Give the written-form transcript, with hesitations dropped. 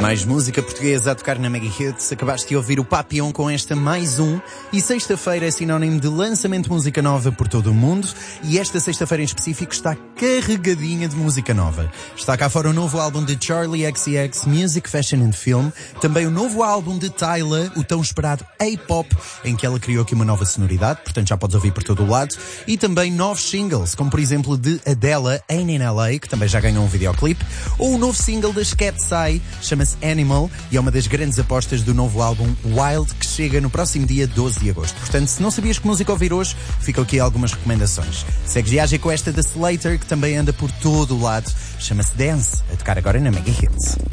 Mais música portuguesa a tocar na Mega Hits. Acabaste de ouvir o Papillon com esta mais um. E sexta-feira é sinónimo de lançamento de música nova por todo o mundo. E esta sexta-feira em específico está carregadinha de música nova. Está cá fora o novo álbum de Charli XCX, Music, Fashion and Film. Também o novo álbum de Tyla, o tão esperado A-Pop, em que ela criou aqui uma nova sonoridade. Portanto já podes ouvir por todo o lado. E também novos singles, como por exemplo de Adele, Ain't in LA, que também já ganhou um videoclipe. Ou o novo single das Cat Sai, chama-se Animal, e é uma das grandes apostas do novo álbum Wild, que chega no próximo dia 12 de agosto. Portanto, se não sabias que música ouvir hoje, ficam aqui algumas recomendações. Segues viagem com esta da Slater, que também anda por todo o lado. Chama-se Dance, a tocar agora na Mega Hits.